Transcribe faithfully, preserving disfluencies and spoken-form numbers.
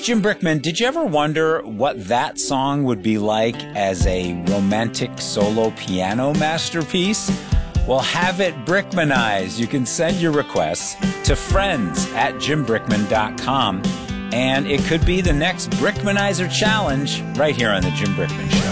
Jim Brickman. Did you ever wonder what that song would be like as a romantic solo piano masterpiece? Well, have it Brickmanized. You can send your requests to friends at jim brickman dot com, and it could be the next Brickmanizer challenge right here on The Jim Brickman Show.